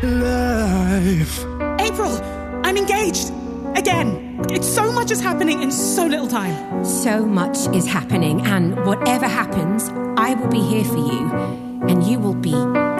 life. April, I'm engaged. Again. It's so much is happening in so little time. So much is happening, and whatever happens, I will be here for you, and you will be